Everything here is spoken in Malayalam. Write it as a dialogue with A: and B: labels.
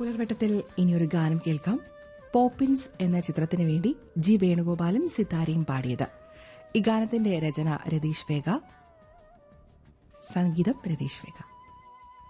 A: പുലർവട്ടത്തിൽ ഇനിയൊരു ഗാനം കേൾക്കാം. പോപ്പിൻസ് എന്ന ചിത്രത്തിനു വേണ്ടി ജി വേണുഗോപാലും സിത്താരയും പാടിയത്. ഈ ഗാനത്തിന്റെ രചന രതീഷ് വേഗ, സംഗീതം രതീഷ് വേഗ.